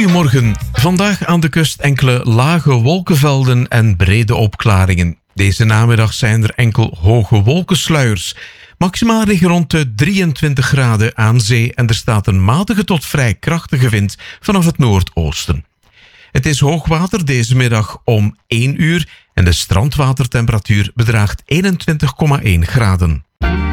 Goedemorgen. Vandaag aan de kust enkele lage wolkenvelden en brede opklaringen. Deze namiddag zijn er enkel hoge wolkensluiers. Maximaal liggen rond de 23 graden aan zee en er staat een matige tot vrij krachtige wind vanaf het noordoosten. Het is hoogwater deze middag om 1 uur en de strandwatertemperatuur bedraagt 21,1 graden.